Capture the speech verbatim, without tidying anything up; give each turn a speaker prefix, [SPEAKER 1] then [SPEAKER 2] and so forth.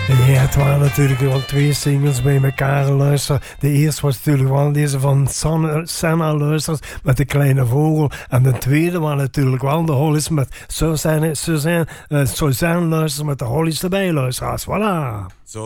[SPEAKER 1] Ja, het waren natuurlijk wel twee singles bij elkaar luisteren. De eerste was natuurlijk wel deze van Sanna luisters met de kleine vogel. En de tweede was natuurlijk wel de Hollies met Suzanne, Suzanne, uh, Suzanne luisters met de Hollies erbij luisteraars. Voilà.